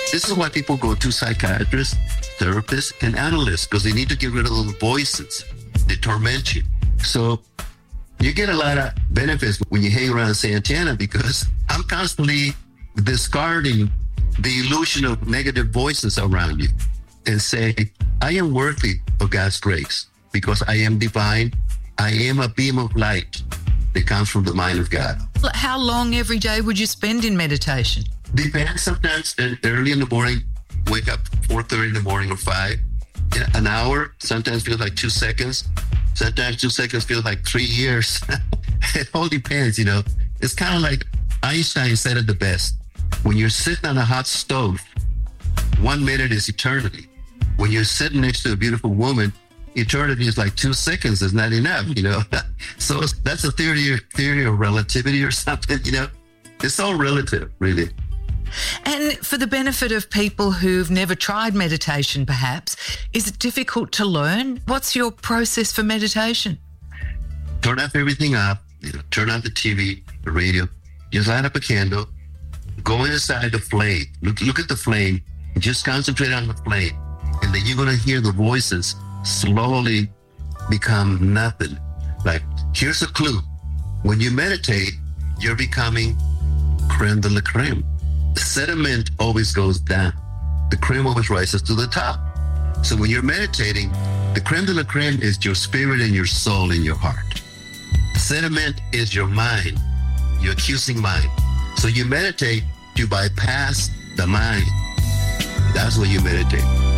This is why people go to psychiatrists, therapists, and analysts, because they need to get rid of those voices that torment you. So you get a lot of benefits when you hang around Santana, because I'm constantly discarding the illusion of negative voices around you and say, I am worthy of God's grace because I am divine. I am a beam of light that comes from the mind of God. How long every day would you spend in meditation? Depends. Sometimes early in the morning, wake up 4:30 in the morning or 5. An hour sometimes feels like 2 seconds. Sometimes 2 seconds feels like 3 years. It all depends, you know. It's kind of like Einstein said it the best. When you're sitting on a hot stove, 1 minute is eternity. When you're sitting next to a beautiful woman, eternity is like 2 seconds. Is not enough, you know. So that's a theory of relativity or something, you know. It's all relative, really. And for the benefit of people who've never tried meditation, perhaps, is it difficult to learn? What's your process for meditation? Turn off everything up, you know, turn on the TV, the radio, just light up a candle, go inside the flame, look at the flame, and just concentrate on the flame. And then you're going to hear the voices slowly become nothing. Like, here's a clue. When you meditate, you're becoming creme de la creme. The sediment always goes down. The creme always rises to the top. So when you're meditating, the creme de la creme is your spirit and your soul and your heart. The sediment is your mind, your accusing mind. So you meditate, you bypass the mind. That's when you meditate.